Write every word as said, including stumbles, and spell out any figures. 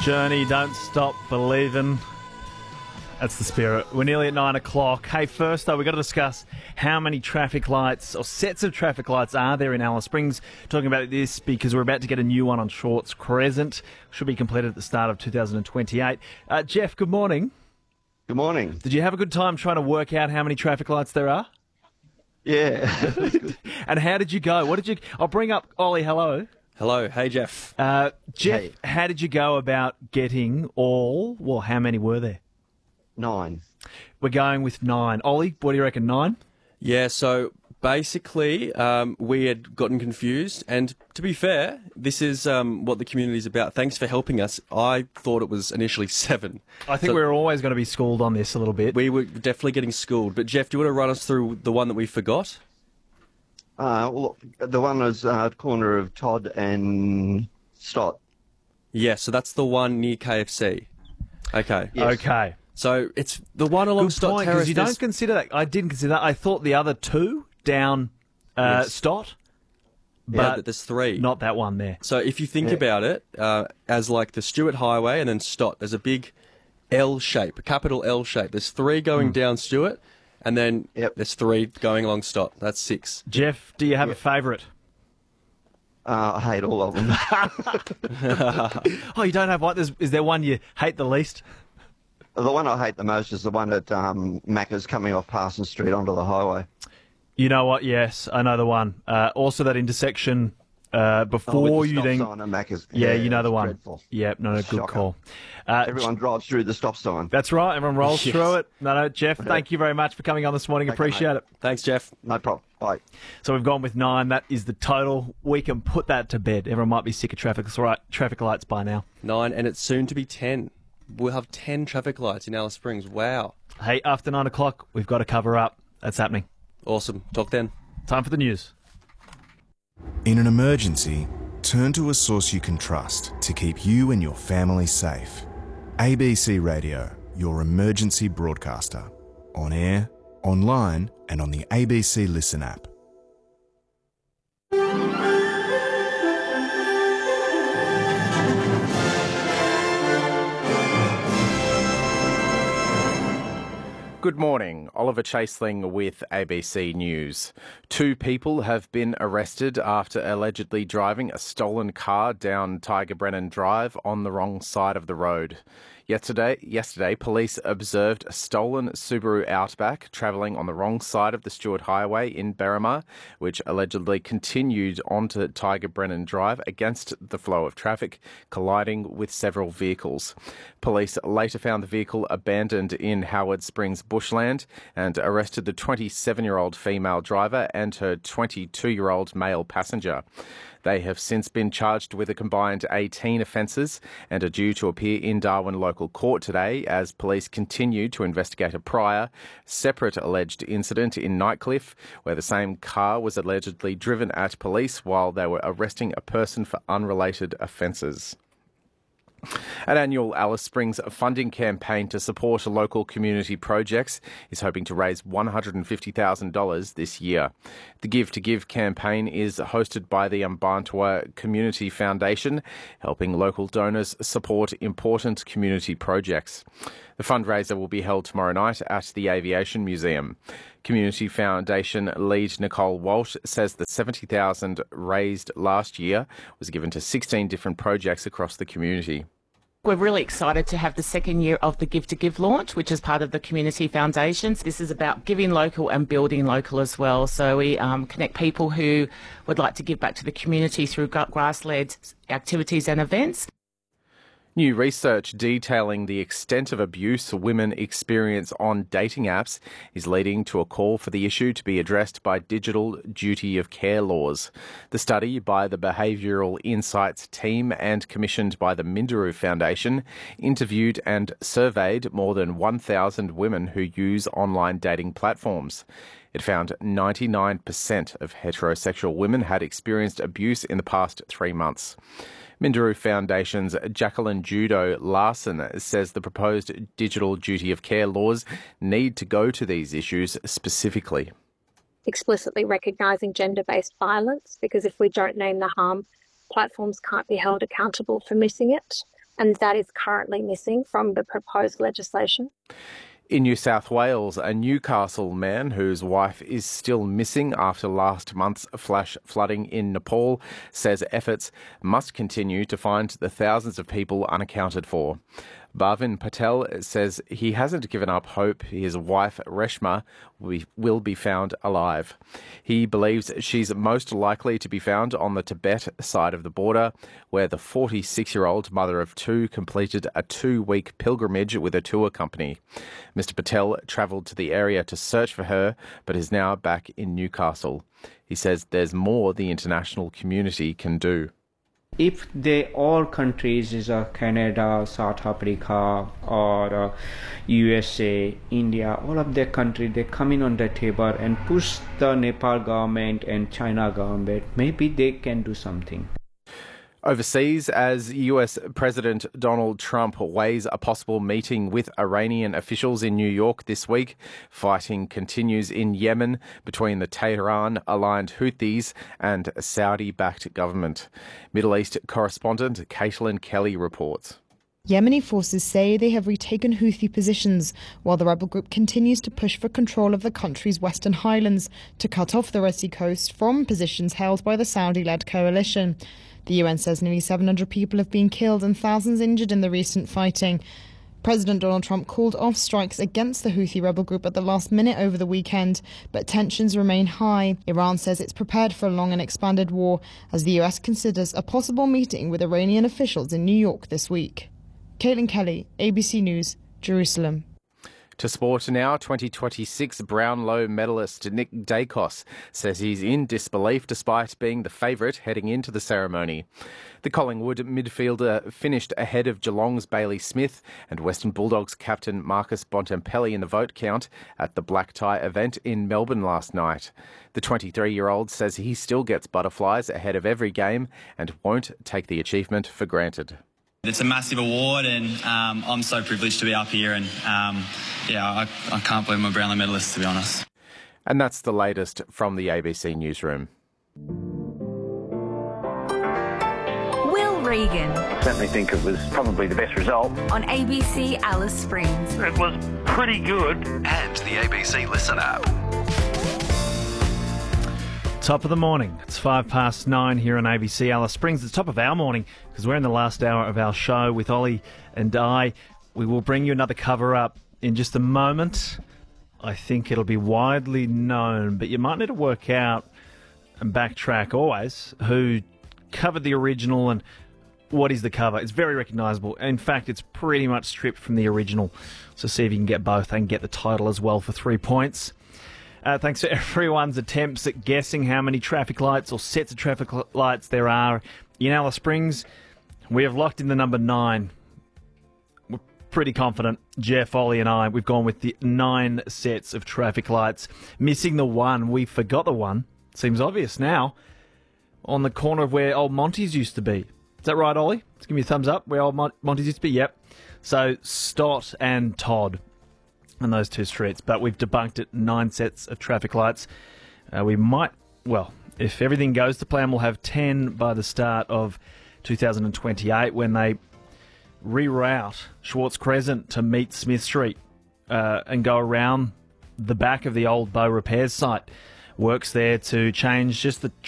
Journey, don't stop believing. That's the spirit. We're nearly at nine o'clock. Hey, first though, we've got to discuss how many traffic lights or sets of traffic lights are there in Alice Springs. Talking about this because we're about to get a new one on Shorts Crescent. Should be completed at the start of two thousand twenty-eight. Uh, Jeff, good morning. Good morning. Did you have a good time trying to work out how many traffic lights there are? Yeah. And how did you go? What did you... I'll bring up Ollie, hello. Hello. Hey, Jeff. Uh, Jeff, Hey. How did you go about getting all... Well, how many were there? Nine. We're going with nine. Ollie, what do you reckon, nine? Yeah, so basically um, we had gotten confused, and to be fair, this is um, what the community's about. Thanks for helping us. I thought it was initially seven. I think So we're always going to be schooled on this a little bit. We were definitely getting schooled. But, Jeff, do you want to run us through the one that we forgot? Uh, well, the one was uh, at the corner of Todd and Stott. Yeah, so that's the one near K F C. Okay. Yes. Okay. So it's the one along Good Stott point, Terrace. because you There's- don't consider that. I didn't consider that. I thought the other two down uh, Yes. Stott, yeah, but but there's three. not that one there. So if you think Yeah. about it, uh, as like the Stewart Highway and then Stott, there's a big L shape, a capital L shape. There's three going down Stewart, and then Yep. there's three going along Stott. That's six. Jeff, do you have a favourite? Uh, I hate all of them. Oh, you don't have one? There's, is there one you hate the least? The one I hate the most is the one at um, Macca's coming off Parsons Street onto the highway. You know what? Yes, I know the one. Uh, also, that intersection uh, Oh, before with the you stop then. sign at Macca's. Yeah, you know the it's one. dreadful. Yeah, no, no, good Shocker. call. Uh, Everyone drives through the stop sign. That's right. Everyone rolls Yes. through it. No, no, Jeff, thank you very much for coming on this morning. Okay, Appreciate mate. it. Thanks, Jeff. No problem. Bye. So we've gone with nine. That is the total. We can put that to bed. Everyone might be sick of traffic, right, traffic lights by now. Nine, and it's soon to be ten. We'll have ten traffic lights in Alice Springs. Wow. Hey, after nine o'clock, we've got to cover up. That's happening. Awesome. Talk then. Time for the news. In an emergency, turn to a source you can trust to keep you and your family safe. A B C Radio, your emergency broadcaster. On air, online, and on the A B C Listen app. Good morning. Oliver Chaseling with A B C News. Two people have been arrested after allegedly driving a stolen car down Tiger Brennan Drive on the wrong side of the road. Yesterday, yesterday, police observed a stolen Subaru Outback travelling on the wrong side of the Stewart Highway in Berrima, which allegedly continued onto Tiger Brennan Drive against the flow of traffic, colliding with several vehicles. Police later found the vehicle abandoned in Howard Springs bushland and arrested the twenty-seven-year-old female driver and her twenty-two-year-old male passenger. They have since been charged with a combined eighteen offences and are due to appear in Darwin local court today as police continue to investigate a prior, separate alleged incident in Nightcliff where the same car was allegedly driven at police while they were arresting a person for unrelated offences. An annual Alice Springs funding campaign to support local community projects is hoping to raise one hundred fifty thousand dollars this year. The Give to Give campaign is hosted by the Mbantua Community Foundation, helping local donors support important community projects. The fundraiser will be held tomorrow night at the Aviation Museum. Community Foundation lead Nicole Walsh says that seventy thousand dollars raised last year was given to sixteen different projects across the community. We're really excited to have the second year of the Give to Give launch, which is part of the Community Foundations. This is about giving local and building local as well. So we um, connect people who would like to give back to the community through grass-led activities and events. New research detailing the extent of abuse women experience on dating apps is leading to a call for the issue to be addressed by digital duty of care laws. The study by the Behavioural Insights team and commissioned by the Minderoo Foundation interviewed and surveyed more than one thousand women who use online dating platforms. It found ninety-nine percent of heterosexual women had experienced abuse in the past three months. Minderoo Foundation's Jacqueline Judo Larson says the proposed digital duty of care laws need to go to these issues specifically. Explicitly recognising gender-based violence, because if we don't name the harm, platforms can't be held accountable for missing it. and that is currently missing from the proposed legislation. In New South Wales, a Newcastle man whose wife is still missing after last month's flash flooding in Nepal says efforts must continue to find the thousands of people unaccounted for. Bhavin Patel says he hasn't given up hope his wife Reshma will be found alive. He believes she's most likely to be found on the Tibet side of the border, where the forty-six-year-old mother of two completed a two-week pilgrimage with a tour company. Mister Patel travelled to the area to search for her, but is now back in Newcastle. He says there's more the international community can do. If they all countries, is uh, Canada, South Africa, or uh, U S A, India, all of the countries, they come in on the table and push the Nepal government and China government, maybe they can do something. Overseas, as U S President Donald Trump weighs a possible meeting with Iranian officials in New York this week, fighting continues in Yemen between the Tehran-aligned Houthis and a Saudi-backed government. Middle East correspondent Caitlin Kelly reports. Yemeni forces say they have retaken Houthi positions, while the rebel group continues to push for control of the country's western highlands to cut off the Red Sea coast from positions held by the Saudi-led coalition. The U N says nearly seven hundred people have been killed and thousands injured in the recent fighting. President Donald Trump called off strikes against the Houthi rebel group at the last minute over the weekend, but tensions remain high. Iran says it's prepared for a long and expanded war as the U S considers a possible meeting with Iranian officials in New York this week. Caitlin Kelly, A B C News, Jerusalem. To sport now, twenty twenty-six Brownlow medalist Nick Dacos says he's in disbelief despite being the favourite heading into the ceremony. The Collingwood midfielder finished ahead of Geelong's Bailey Smith and Western Bulldogs captain Marcus Bontempelli in the vote count at the black tie event in Melbourne last night. The twenty-three-year-old says he still gets butterflies ahead of every game and won't take the achievement for granted. It's a massive award, and um, I'm so privileged to be up here, and um, yeah, I, I can't believe I'm a Brownlow medalist, to be honest. And that's the latest from the A B C Newsroom. Will Regan. I certainly think it was probably the best result. On A B C Alice Springs. It was pretty good. And the A B C Listen app. Top of the morning. It's five past nine here on A B C Alice Springs. It's top of our morning because we're in the last hour of our show with Ollie and I. We will bring you another cover-up in just a moment. I think it'll be widely known, but you might need to work out and backtrack always who covered the original and what is the cover. It's very recognisable. In fact, it's pretty much stripped from the original. So see if you can get both and get the title as well for three points. Uh, thanks for everyone's attempts at guessing how many traffic lights or sets of traffic lights there are in Alice Springs. We have locked in the number nine. We're pretty confident, Jeff, Ollie and I, we've gone with the nine sets of traffic lights. Missing the one, we forgot the one. Seems obvious now. On the corner of where Old Monty's used to be. Is that right, Ollie? Just give me a thumbs up. Where Old Monty's used to be? Yep. So, Stott and Todd. On those two streets, but we've debunked it. Nine sets of traffic lights. Uh, we might, well, if everything goes to plan, we'll have ten by the start of two thousand twenty-eight when they reroute Schwartz Crescent to meet Smith Street uh, and go around the back of the old Bow Repairs site. Works there to change just the